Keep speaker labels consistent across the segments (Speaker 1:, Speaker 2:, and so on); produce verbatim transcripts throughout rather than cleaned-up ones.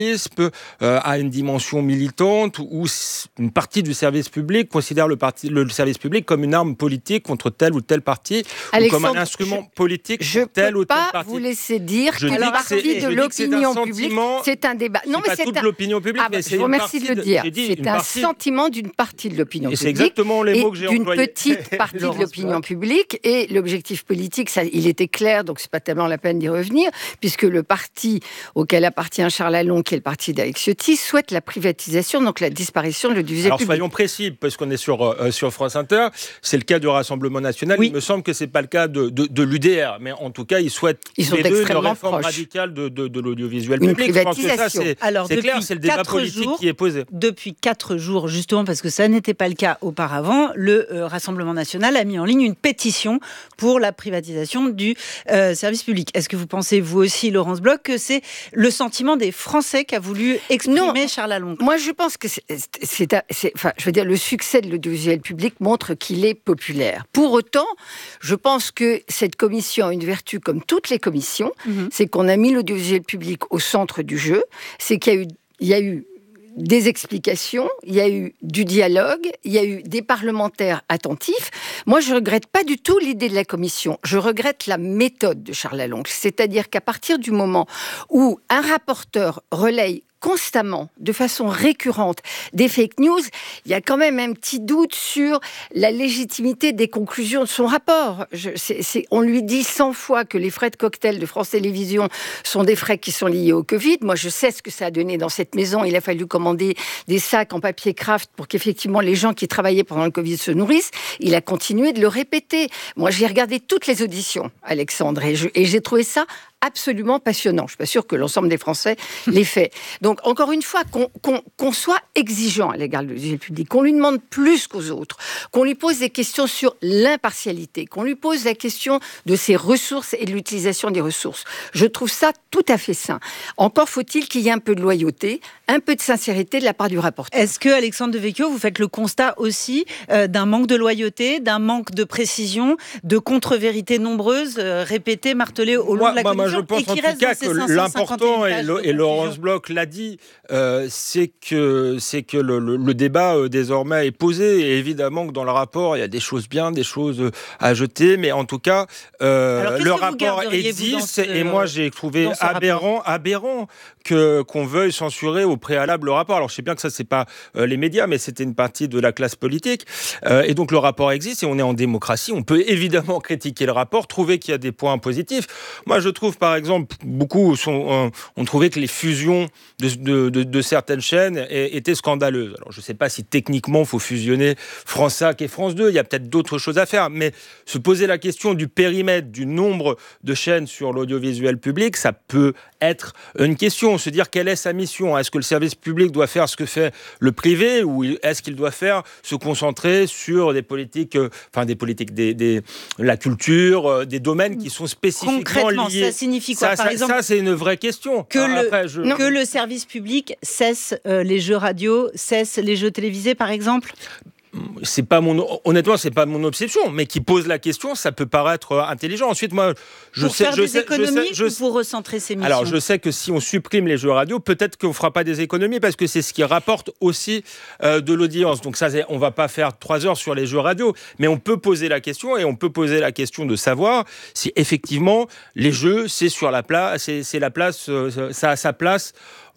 Speaker 1: euh, a une dimension militante où une partie du service public considère le, parti, le service public comme une arme politique contre tel ou tel parti,
Speaker 2: Alexandre,
Speaker 1: ou comme un instrument
Speaker 2: je,
Speaker 1: politique
Speaker 2: je
Speaker 1: pour tel ou tel parti.
Speaker 2: Je ne peux pas vous laisser dire
Speaker 1: je
Speaker 2: que la partie de l'opinion publique, c'est un débat.
Speaker 1: Non, c'est mais pas c'est toute un... l'opinion publique, ah, mais c'est
Speaker 2: je vous remercie de le dire.
Speaker 1: Dit,
Speaker 2: c'est un partie... sentiment d'une partie de l'opinion
Speaker 1: et
Speaker 2: publique.
Speaker 1: C'est exactement les mots que j'ai employés.
Speaker 2: D'une petite partie de l'opinion publique. Et l'objectif politique, ça, il était clair, donc c'est pas tellement la peine d'y revenir, puisque le parti auquel appartient Charles Allon, qui est le parti d'Alex Ciotti, souhaite la privatisation, donc la disparition de l'audiovisuel public.
Speaker 1: Alors soyons précis, parce qu'on est sur, euh, sur France Inter, c'est le cas du Rassemblement National. Oui. Il me semble que c'est pas le cas de, de, de l'U D R, mais en tout cas, ils souhaitent
Speaker 2: ils sont
Speaker 1: les deux une réforme
Speaker 2: proches.
Speaker 1: radicale de, de, de l'audiovisuel
Speaker 2: une
Speaker 1: public.
Speaker 2: Privatisation.
Speaker 1: Je pense que ça, c'est,
Speaker 3: Alors,
Speaker 1: c'est clair, c'est le débat politique
Speaker 3: jours,
Speaker 1: qui est posé.
Speaker 3: Depuis quatre jours, justement, parce que ça n'était pas le cas auparavant, le euh, Rassemblement National a mis en ligne une pétition pour la privatisation du euh, service public. Est-ce que vous pensez, vous aussi, Laurence Bloch, que c'est le sentiment des Français qu'a voulu exprimer non, Charles Allon?
Speaker 2: Moi, je pense que c'est, c'est, c'est, enfin, je veux dire, le succès de l'audiovisuel public montre qu'il est populaire. Pour autant, je pense que cette commission a une vertu comme toutes les commissions, mm-hmm. c'est qu'on a mis l'audiovisuel public au centre du jeu, c'est qu'il y a eu, il y a eu des explications, il y a eu du dialogue, il y a eu des parlementaires attentifs. Moi, je ne regrette pas du tout l'idée de la commission. Je regrette la méthode de Charles Alloncle. C'est-à-dire qu'à partir du moment où un rapporteur relaye constamment, de façon récurrente, des fake news, il y a quand même un petit doute sur la légitimité des conclusions de son rapport. Je, c'est, c'est, on lui dit cent fois que les frais de cocktail de France Télévisions sont des frais qui sont liés au Covid. Moi, je sais ce que ça a donné dans cette maison. Il a fallu commander des sacs en papier craft pour qu'effectivement les gens qui travaillaient pendant le Covid se nourrissent. Il a continué de le répéter. Moi, j'ai regardé toutes les auditions, Alexandre, et, je, et j'ai trouvé ça absolument passionnant. Je ne suis pas sûre que l'ensemble des Français l'ait fait. Donc, encore une fois, qu'on, qu'on, qu'on soit exigeant à l'égard de l'audiovisuel public, qu'on lui demande plus qu'aux autres, qu'on lui pose des questions sur l'impartialité, qu'on lui pose la question de ses ressources et de l'utilisation des ressources. Je trouve ça tout à fait sain. Encore faut-il qu'il y ait un peu de loyauté, un peu de sincérité de la part du rapporteur.
Speaker 3: Est-ce que, Alexandre Devecchio, vous faites le constat aussi euh, d'un manque de loyauté, d'un manque de précision, de contre-vérités nombreuses, euh, répétées, martelées au long
Speaker 1: moi,
Speaker 3: de la
Speaker 1: moi,
Speaker 3: commission?
Speaker 1: Je pense en tout cas que l'important, et, le, et Laurence Bloch l'a dit, euh, c'est que, c'est que le, le, le débat euh, désormais est posé. Et évidemment que dans le rapport, il y a des choses bien, des choses à jeter. Mais en tout cas, euh, Alors, le rapport existe. Ce, et moi, j'ai trouvé aberrant, aberrant que, qu'on veuille censurer au préalable le rapport. Alors, je sais bien que ça, c'est pas euh, les médias, mais c'était une partie de la classe politique. Euh, et donc, le rapport existe et on est en démocratie. On peut évidemment critiquer le rapport, trouver qu'il y a des points positifs. Moi, je trouve par exemple, beaucoup sont, euh, ont trouvé que les fusions de, de, de, de certaines chaînes étaient scandaleuses. Alors, je ne sais pas si techniquement, il faut fusionner France-Sac et France deux. Il y a peut-être d'autres choses à faire. Mais se poser la question du périmètre, du nombre de chaînes sur l'audiovisuel public, ça peut être une question. Se dire quelle est sa mission. Est-ce que le service public doit faire ce que fait le privé ou est-ce qu'il doit faire se concentrer sur des politiques, euh, enfin des politiques, des, des, la culture, euh, des domaines qui sont spécifiquement liés.
Speaker 3: Ça signifie quoi,
Speaker 1: ça,
Speaker 3: par
Speaker 1: ça,
Speaker 3: exemple,
Speaker 1: ça, c'est une vraie question.
Speaker 3: Que,
Speaker 1: Alors,
Speaker 3: le,
Speaker 1: après, je...
Speaker 3: que le service public cesse euh, les jeux radio, cesse les jeux télévisés, par exemple?
Speaker 1: C'est pas mon, honnêtement, c'est pas mon obsession, mais qui pose la question, ça peut paraître intelligent. Ensuite, moi, je
Speaker 3: pour
Speaker 1: sais,
Speaker 3: faire
Speaker 1: je
Speaker 3: des
Speaker 1: sais,
Speaker 3: économies
Speaker 1: je sais, je
Speaker 3: ou pour recentrer ces missions.
Speaker 1: Alors, je sais que si on supprime les jeux radio, peut-être qu'on fera pas des économies parce que c'est ce qui rapporte aussi euh, de l'audience. Donc ça, c'est, on va pas faire trois heures sur les jeux radio, mais on peut poser la question et on peut poser la question de savoir si effectivement les jeux, c'est sur la place, c'est, c'est la place, euh, ça a sa place.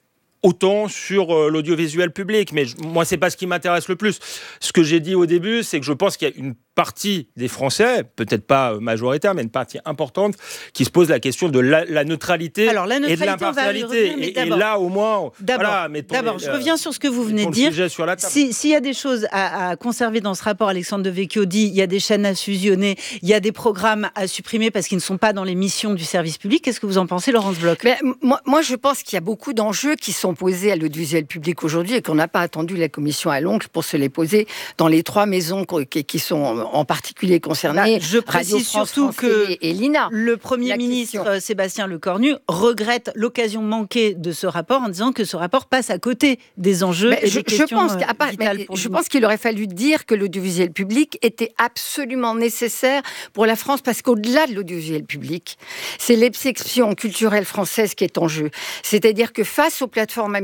Speaker 1: Autant sur euh, l'audiovisuel public, mais je, moi c'est pas ce qui m'intéresse le plus. Ce que j'ai dit au début, c'est que je pense qu'il y a une partie des Français, peut-être pas majoritaire, mais une partie importante, qui se pose la question de la, la neutralité
Speaker 3: Alors, la neutralité,
Speaker 1: et de l'impartialité.
Speaker 3: Revenir,
Speaker 1: et, et là, au moins,
Speaker 3: d'abord,
Speaker 1: voilà,
Speaker 3: d'abord
Speaker 1: les,
Speaker 3: je reviens sur ce que vous venez de dire.
Speaker 1: Si,
Speaker 3: s'il si y a des choses à, à conserver dans ce rapport, Alexandre Devecchio dit il y a des chaînes à fusionner, il y a des programmes à supprimer parce qu'ils ne sont pas dans les missions du service public. Qu'est-ce que vous en pensez, Laurence Bloch?
Speaker 2: Mais, moi, moi, je pense qu'il y a beaucoup d'enjeux qui sont posés à l'audiovisuel public aujourd'hui et qu'on n'a pas attendu la commission à l'oncle pour se les poser dans les trois maisons qui, qui sont en particulier concernés.
Speaker 3: Bah, je précise surtout que
Speaker 2: et, et l'I N A.
Speaker 3: Le Premier
Speaker 2: La
Speaker 3: ministre
Speaker 2: question.
Speaker 3: Sébastien Lecornu regrette l'occasion manquée de ce rapport en disant que ce rapport passe à côté des enjeux mais et
Speaker 2: je,
Speaker 3: des questions
Speaker 2: je pense
Speaker 3: vitales
Speaker 2: mais
Speaker 3: pour
Speaker 2: Je
Speaker 3: nous.
Speaker 2: pense qu'il aurait fallu dire que l'audiovisuel public était absolument nécessaire pour la France, parce qu'au-delà de l'audiovisuel public, c'est l'exception culturelle française qui est en jeu. C'est-à-dire que face aux plateformes